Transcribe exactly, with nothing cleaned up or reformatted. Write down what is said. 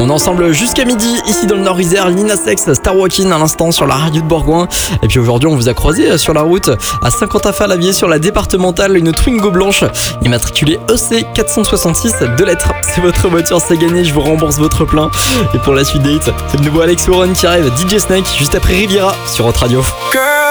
On est ensemble jusqu'à midi, ici dans le Nord-Isère, Lina Sex, Star Walking à l'instant sur la radio de Bourgoin. Et puis aujourd'hui, on vous a croisé sur la route à Saint-Quentin-Fallavier sur la départementale, une Twingo blanche immatriculée E C quatre cent soixante-six, deux lettres. C'est votre voiture, c'est gagné, je vous rembourse votre plein. Et pour la suite des hits, c'est le nouveau Alex Warren qui arrive, D J Snake, juste après Riviera sur Hot Radio. Girl.